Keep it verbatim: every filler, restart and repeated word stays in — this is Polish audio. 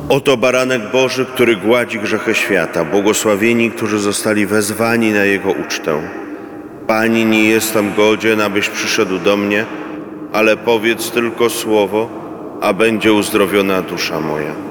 Oto baranek Boży, który gładzi grzechy świata. Błogosławieni, którzy zostali wezwani na Jego ucztę. Pani, nie jestem godzien, abyś przyszedł do mnie, ale powiedz tylko słowo, a będzie uzdrowiona dusza moja.